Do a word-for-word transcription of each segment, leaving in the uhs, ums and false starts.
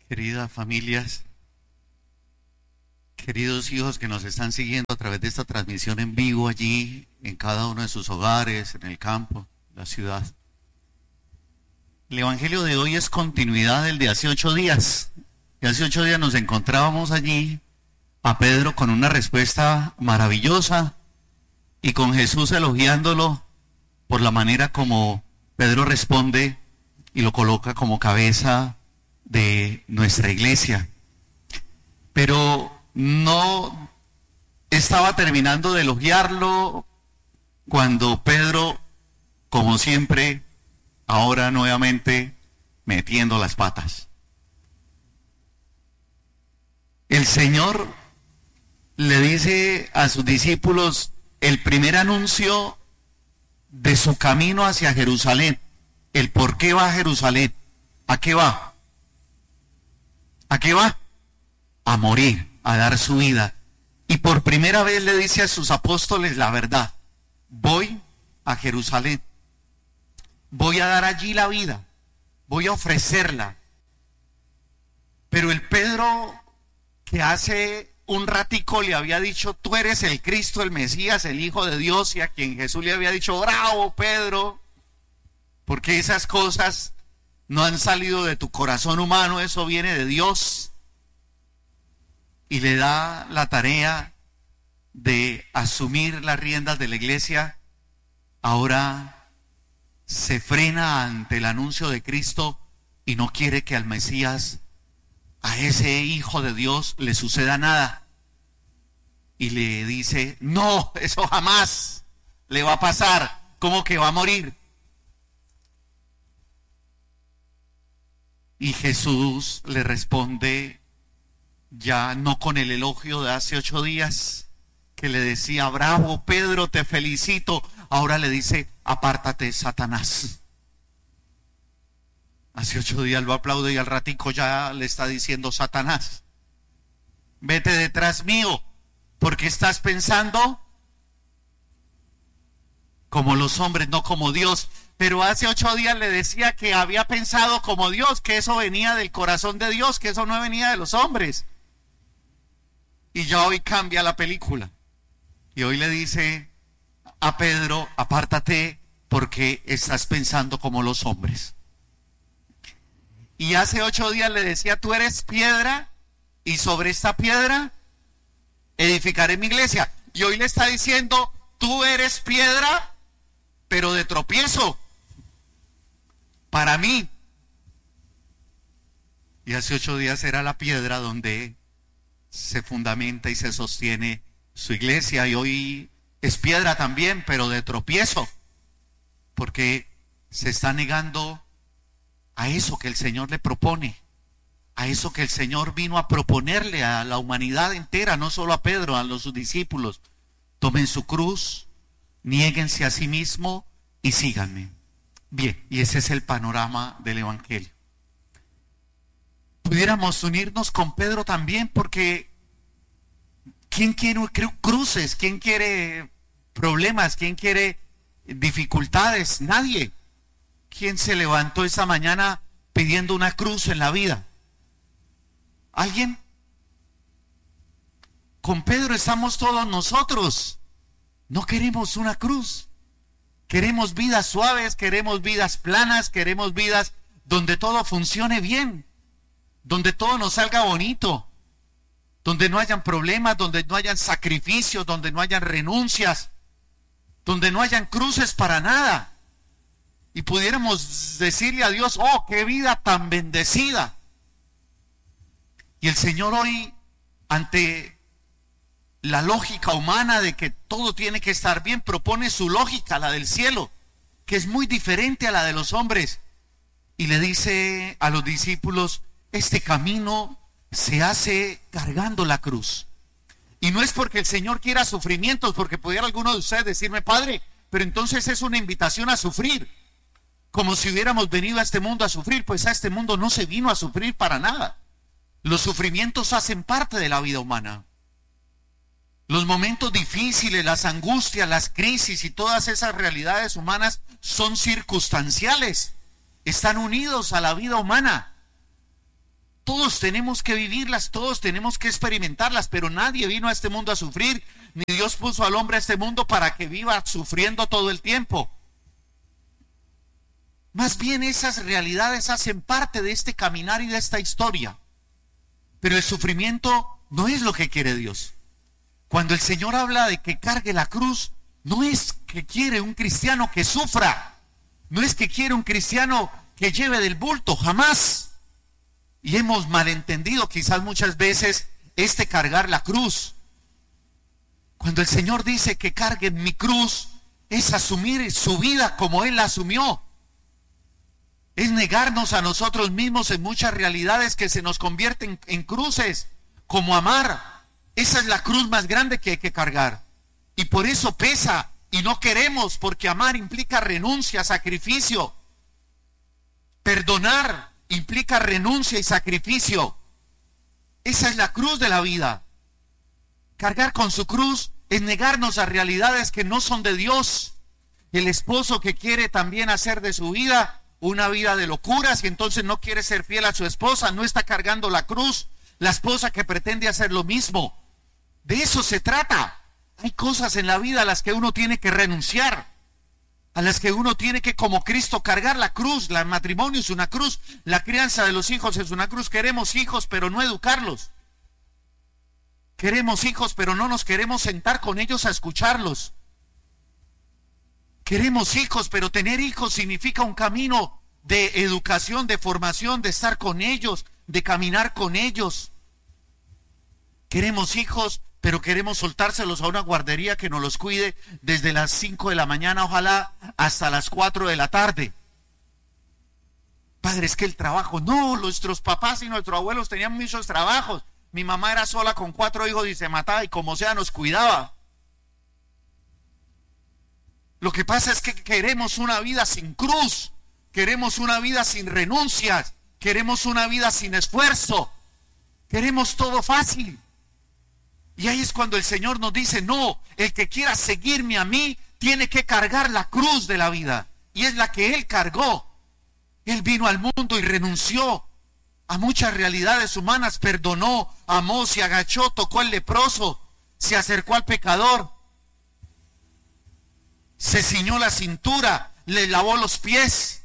Queridas familias, queridos hijos que nos están siguiendo a través de esta transmisión en vivo allí, en cada uno de sus hogares, en el campo, la ciudad. El evangelio de hoy es continuidad del de hace ocho días. Y hace ocho días nos encontrábamos allí a Pedro con una respuesta maravillosa y con Jesús elogiándolo por la manera como Pedro responde y lo coloca como cabeza de nuestra iglesia. Pero no estaba terminando de elogiarlo cuando Pedro, como siempre, ahora nuevamente metiendo las patas. El Señor le dice a sus discípulos el primer anuncio de su camino hacia Jerusalén, el por qué va a Jerusalén. ¿A qué va? ¿A qué va? A morir, a dar su vida. Y por primera vez le dice a sus apóstoles la verdad: voy a Jerusalén, voy a dar allí la vida, voy a ofrecerla. Pero el Pedro que hace un ratico le había dicho: tú eres el Cristo, el Mesías, el Hijo de Dios, y a quien Jesús le había dicho: bravo Pedro, porque esas cosas no han salido de tu corazón humano, eso viene de Dios. Y le da la tarea de asumir las riendas de la iglesia. Ahora se frena ante el anuncio de Cristo y no quiere que al Mesías, a ese Hijo de Dios, le suceda nada. Y le dice: no, eso jamás le va a pasar. ¿Cómo que va a morir? Y Jesús le responde, ya no con el elogio de hace ocho días, que le decía: bravo Pedro, te felicito. Ahora le dice: apártate, Satanás. Hace ocho días lo aplaude y al ratico ya le está diciendo: Satanás, vete detrás mío, porque estás pensando como los hombres, no como Dios. Pero hace ocho días le decía que había pensado como Dios, que eso venía del corazón de Dios, que eso no venía de los hombres. Y ya hoy cambia la película. Y hoy le dice a Pedro: apártate, porque estás pensando como los hombres. Y hace ocho días le decía: tú eres piedra, y sobre esta piedra edificaré mi iglesia. Y hoy le está diciendo: tú eres piedra, pero de tropiezo para mí. Y hace ocho días era la piedra donde se fundamenta y se sostiene su iglesia. Y hoy es piedra también, pero de tropiezo, porque se está negando a eso que el Señor le propone, a eso que el Señor vino a proponerle a la humanidad entera, no solo a Pedro, a los sus discípulos: tomen su cruz, niéguense a sí mismo y síganme. Bien, y ese es el panorama del evangelio. Pudiéramos unirnos con Pedro también, porque ¿quién quiere cruces? ¿Quién quiere problemas? ¿Quién quiere dificultades? Nadie. ¿Quién se levantó esta mañana pidiendo una cruz en la vida? ¿Alguien? Con Pedro estamos todos nosotros. No queremos una cruz. Queremos vidas suaves, queremos vidas planas, queremos vidas donde todo funcione bien, donde todo nos salga bonito, donde no hayan problemas, donde no hayan sacrificios, donde no hayan renuncias, donde no hayan cruces para nada. Y pudiéramos decirle a Dios: oh, qué vida tan bendecida. Y el Señor hoy, ante la lógica humana de que todo tiene que estar bien, propone su lógica, la del cielo, que es muy diferente a la de los hombres. Y le dice a los discípulos: este camino se hace cargando la cruz. Y no es porque el Señor quiera sufrimientos, porque pudiera alguno de ustedes decirme: padre, pero entonces es una invitación a sufrir, como si hubiéramos venido a este mundo a sufrir. Pues a este mundo no se vino a sufrir para nada. Los sufrimientos hacen parte de la vida humana. Los momentos difíciles, las angustias, las crisis y todas esas realidades humanas son circunstanciales, están unidos a la vida humana. Todos tenemos que vivirlas, todos tenemos que experimentarlas, pero nadie vino a este mundo a sufrir, ni Dios puso al hombre a este mundo para que viva sufriendo todo el tiempo. Más bien esas realidades hacen parte de este caminar y de esta historia. Pero el sufrimiento no es lo que quiere Dios. Cuando el Señor habla de que cargue la cruz, no es que quiere un cristiano que sufra, no es que quiere un cristiano que lleve del bulto, jamás. Y hemos malentendido quizás muchas veces este cargar la cruz. Cuando el Señor dice que carguen mi cruz, es asumir su vida como Él la asumió. Es negarnos a nosotros mismos en muchas realidades que se nos convierten en cruces, como amar. Esa es la cruz más grande que hay que cargar. Y por eso pesa y no queremos, porque amar implica renuncia, sacrificio. Perdonar implica renuncia y sacrificio. Esa es la cruz de la vida. Cargar con su cruz es negarnos a realidades que no son de Dios. El esposo que quiere también hacer de su vida una vida de locuras y entonces no quiere ser fiel a su esposa, no está cargando la cruz. La esposa que pretende hacer lo mismo. De eso se trata. Hay cosas en la vida a las que uno tiene que renunciar, a las que uno tiene que, como Cristo, cargar la cruz. El matrimonio es una cruz, la crianza de los hijos es una cruz. Queremos hijos, pero no educarlos. Queremos hijos, pero no nos queremos sentar con ellos a escucharlos. Queremos hijos, pero tener hijos significa un camino de educación, de formación, de estar con ellos, de caminar con ellos. Queremos hijos, pero queremos soltárselos a una guardería que nos los cuide desde las cinco de la mañana, ojalá, hasta las cuatro de la tarde. Padre, es que el trabajo, no, nuestros papás y nuestros abuelos tenían muchos trabajos. Mi mamá era sola con cuatro hijos y se mataba y como sea nos cuidaba. Lo que pasa es que queremos una vida sin cruz, queremos una vida sin renuncias, queremos una vida sin esfuerzo, queremos todo fácil. Y ahí es cuando el Señor nos dice, no, el que quiera seguirme a mí tiene que cargar la cruz de la vida. Y es la que Él cargó. Él vino al mundo y renunció a muchas realidades humanas, perdonó, amó, se agachó, tocó al leproso, se acercó al pecador, se ciñó la cintura, le lavó los pies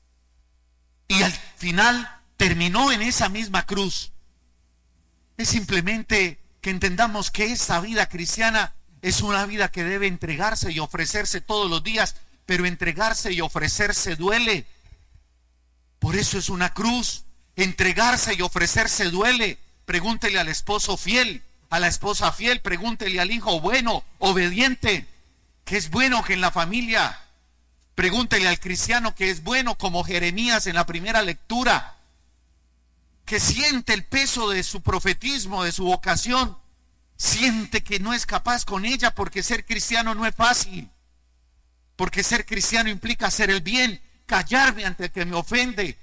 y al final terminó en esa misma cruz. Es simplemente que entendamos que esta vida cristiana es una vida que debe entregarse y ofrecerse todos los días, pero entregarse y ofrecerse duele. Por eso es una cruz. Entregarse y ofrecerse duele. Pregúntele al esposo fiel, a la esposa fiel, pregúntele al hijo bueno, obediente, que es bueno que en la familia. Pregúntele al cristiano que es bueno, como Jeremías en la primera lectura, que siente el peso de su profetismo, de su vocación, siente que no es capaz con ella, porque ser cristiano no es fácil, porque ser cristiano implica hacer el bien, callarme ante el que me ofende,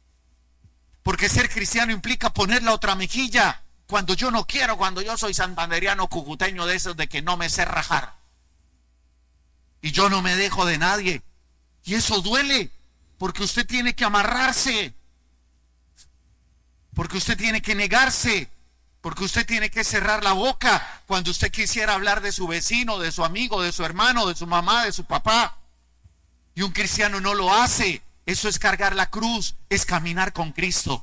porque ser cristiano implica poner la otra mejilla cuando yo no quiero, cuando yo soy santanderiano, cucuteño, de esos de que no me sé rajar y yo no me dejo de nadie, y eso duele, porque usted tiene que amarrarse, porque usted tiene que negarse, porque usted tiene que cerrar la boca cuando usted quisiera hablar de su vecino, de su amigo, de su hermano, de su mamá, de su papá. Y un cristiano no lo hace. Eso es cargar la cruz, es caminar con Cristo.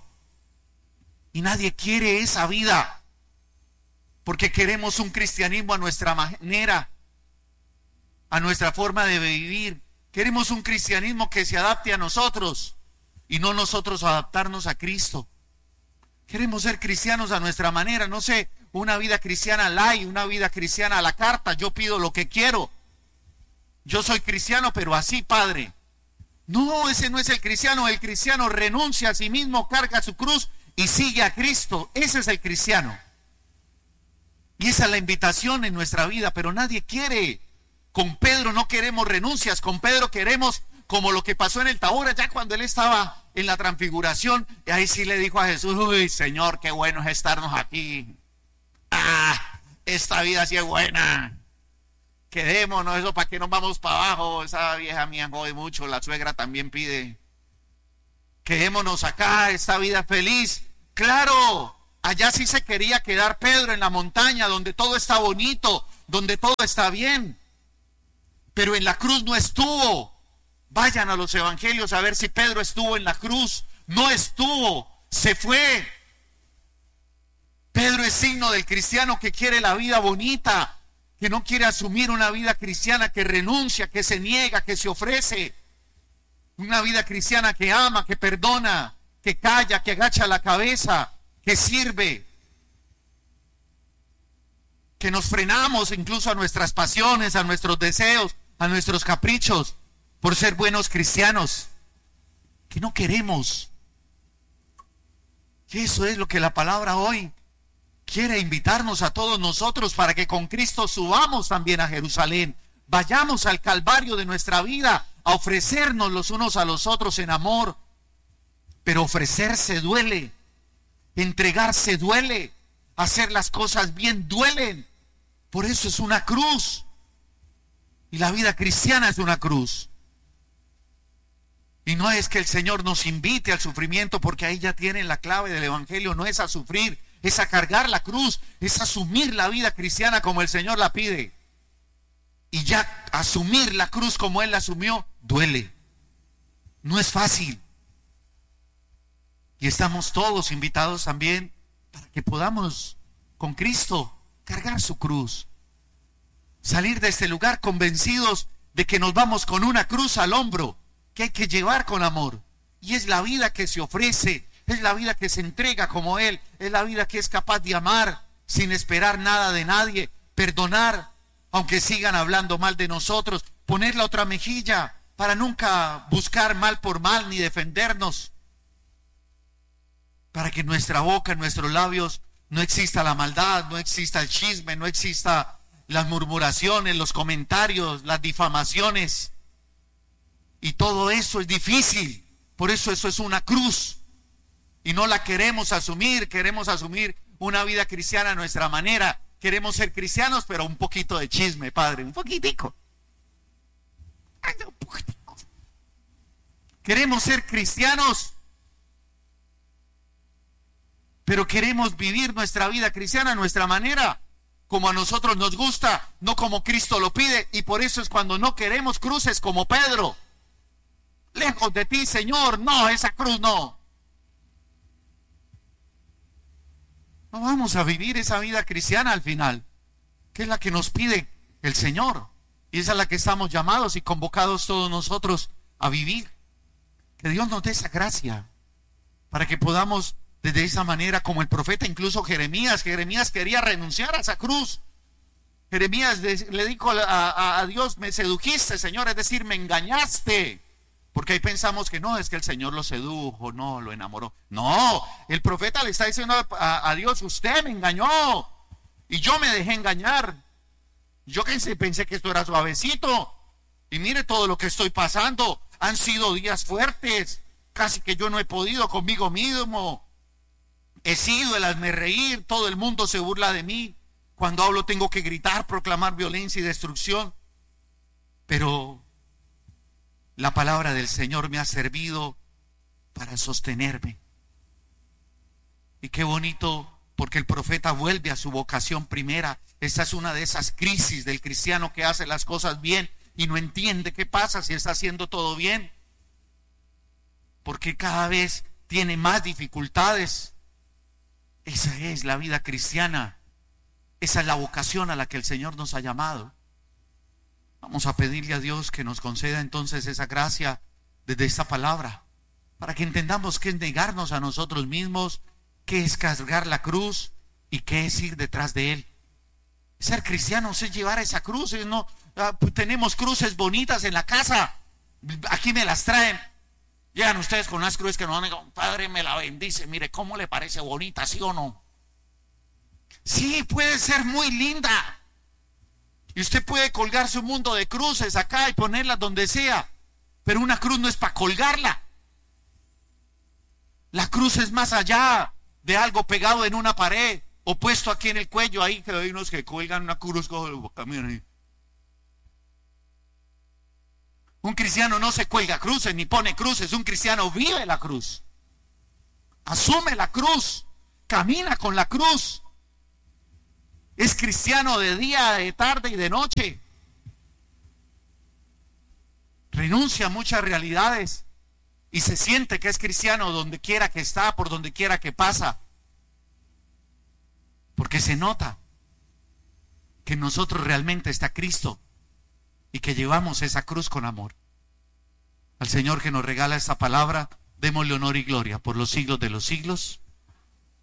Y nadie quiere esa vida, porque queremos un cristianismo a nuestra manera, a nuestra forma de vivir. Queremos un cristianismo que se adapte a nosotros y no nosotros adaptarnos a Cristo. Queremos ser cristianos a nuestra manera, no sé, una vida cristiana light, una vida cristiana a la carta. Yo pido lo que quiero. Yo soy cristiano, pero así, Padre. No, ese no es el cristiano. El cristiano renuncia a sí mismo, carga su cruz y sigue a Cristo. Ese es el cristiano. Y esa es la invitación en nuestra vida, pero nadie quiere. Con Pedro no queremos renuncias, con Pedro queremos como lo que pasó en el Tabor, ya cuando él estaba en la transfiguración, y ahí sí le dijo a Jesús, uy, Señor, qué bueno es estarnos aquí. Ah, esta vida sí es buena. Quedémonos, eso para que nos vamos para abajo. Esa vieja mía jode mucho, la suegra también pide. Quedémonos acá, esta vida es feliz. Claro, allá sí se quería quedar Pedro, en la montaña, donde todo está bonito, donde todo está bien. Pero en la cruz no estuvo. Vayan a los evangelios a ver si Pedro estuvo en la cruz. No estuvo, se fue. Pedro es signo del cristiano que quiere la vida bonita, que no quiere asumir una vida cristiana, que renuncia, que se niega, que se ofrece. Una vida cristiana que ama, que perdona, que calla, que agacha la cabeza, que sirve. Que nos frenamos incluso a nuestras pasiones, a nuestros deseos, a nuestros caprichos, por ser buenos cristianos. Que no queremos. Y eso es lo que la palabra hoy quiere invitarnos a todos nosotros, para que con Cristo subamos también a Jerusalén. Vayamos al Calvario de nuestra vida a ofrecernos los unos a los otros en amor. Pero ofrecerse duele, entregarse duele, hacer las cosas bien duelen. Por eso es una cruz. Y la vida cristiana es una cruz. Y no es que el Señor nos invite al sufrimiento, porque ahí ya tienen la clave del evangelio. No es a sufrir, es a cargar la cruz, es asumir la vida cristiana como el Señor la pide. Y ya asumir la cruz como Él la asumió, duele. No es fácil. Y estamos todos invitados también para que podamos con Cristo cargar su cruz. Salir de este lugar convencidos de que nos vamos con una cruz al hombro, que hay que llevar con amor. Y es la vida que se ofrece, es la vida que se entrega como Él, es la vida que es capaz de amar sin esperar nada de nadie, perdonar aunque sigan hablando mal de nosotros, poner la otra mejilla para nunca buscar mal por mal ni defendernos, para que en nuestra boca, en nuestros labios no exista la maldad, no exista el chisme, no exista las murmuraciones, los comentarios, las difamaciones. Y todo eso es difícil, por eso eso es una cruz. Y no la queremos asumir, queremos asumir una vida cristiana a nuestra manera. Queremos ser cristianos, pero un poquito de chisme, Padre, un poquitico. Ay, no, un poquitico. Queremos ser cristianos, pero queremos vivir nuestra vida cristiana a nuestra manera, como a nosotros nos gusta, no como Cristo lo pide. Y por eso es cuando no queremos cruces como Pedro. Lejos de ti, Señor, no, esa cruz no. No vamos a vivir esa vida cristiana al final, que es la que nos pide el Señor. Y esa es la que estamos llamados y convocados todos nosotros a vivir. Que Dios nos dé esa gracia para que podamos desde esa manera, como el profeta, incluso Jeremías, Jeremías quería renunciar a esa cruz. Jeremías le dijo a, a, a Dios: me sedujiste, Señor, es decir, me engañaste. Porque ahí pensamos que no, es que el Señor lo sedujo, no, lo enamoró. No, el profeta le está diciendo a, a Dios: usted me engañó y yo me dejé engañar. Yo pensé, pensé que esto era suavecito. Y mire todo lo que estoy pasando. Han sido días fuertes. Casi que yo no he podido conmigo mismo. He sido el hazme reír. Todo el mundo se burla de mí. Cuando hablo tengo que gritar, proclamar violencia y destrucción. Pero la palabra del Señor me ha servido para sostenerme. Y qué bonito, porque el profeta vuelve a su vocación primera. Esta es una de esas crisis del cristiano que hace las cosas bien y no entiende qué pasa si está haciendo todo bien, porque cada vez tiene más dificultades. Esa es la vida cristiana. Esa es la vocación a la que el Señor nos ha llamado. Vamos a pedirle a Dios que nos conceda entonces esa gracia desde esta palabra, para que entendamos qué es negarnos a nosotros mismos, qué es cargar la cruz y qué es ir detrás de Él. Ser cristianos es llevar esa cruz. No, uh, tenemos cruces bonitas en la casa, aquí me las traen. Llegan ustedes con unas cruces que nos van, Padre, me la bendice, mire cómo le parece bonita, ¿sí o no? Sí, puede ser muy linda. Y usted puede colgarse un mundo de cruces acá y ponerlas donde sea, pero una cruz no es para colgarla. La cruz es más allá de algo pegado en una pared o puesto aquí en el cuello. Ahí que hay unos que cuelgan una cruz, miren ahí. Un cristiano no se cuelga cruces ni pone cruces. Un cristiano vive la cruz, asume la cruz. camina con la cruz. Es cristiano de día, de tarde y de noche. Renuncia a muchas realidades y se siente que es cristiano donde quiera que está, por donde quiera que pasa. Porque se nota que en nosotros realmente está Cristo y que llevamos esa cruz con amor. Al Señor que nos regala esta palabra, démosle honor y gloria por los siglos de los siglos.